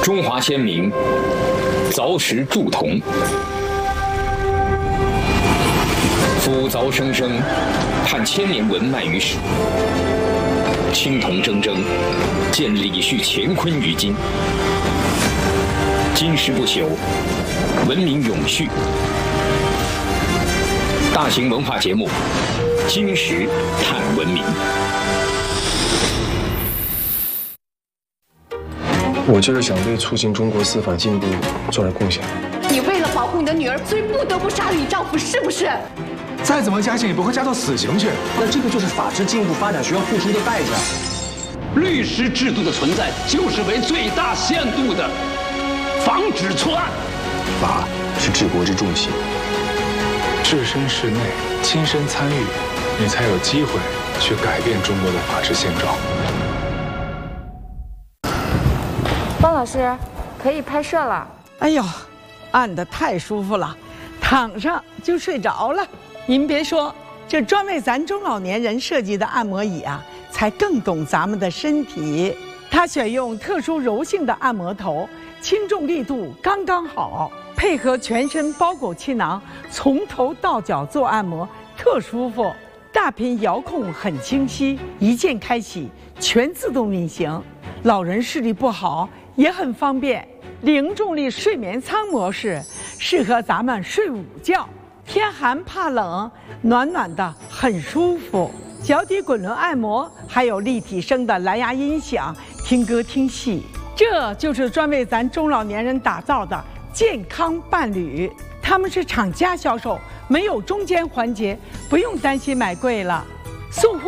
中华先民凿石铸铜，夫凿生生，盼千年文脉于史。青铜铮铮，见李旭乾坤于今。金石不朽，文明永续。大型文化节目《金石探文明》。 我就是想为促进中国司法进步做点贡献。 你为了保护你的女儿，所以不得不杀了你丈夫，是不是？ 再怎么加刑也不会加到死刑去。 那这个就是法治进步发展需要付出的代价。 律师制度的存在，就是为最大限度的防止错案。 法是治国之重器。 置身事内，亲身参与，你才有机会去改变中国的法治现状。 方老师，可以拍摄了。 哎呦，按得太舒服了，躺上就睡着了。您别说，这专为咱中老年人设计的按摩椅啊，才更懂咱们的身体。它选用特殊柔性的按摩头，轻重力度刚刚好，配合全身包裹气囊，从头到脚做按摩，特舒服。大屏遥控很清晰，一键开启，全自动运行。老人视力不好也很方便。零重力睡眠舱模式适合咱们睡午觉，天寒怕冷，暖暖的很舒服。脚底滚轮按摩，还有立体声的蓝牙音响，听歌听戏。这就是专为咱中老年人打造的健康伴侣。他们是厂家销售，没有中间环节，不用担心买贵了。送货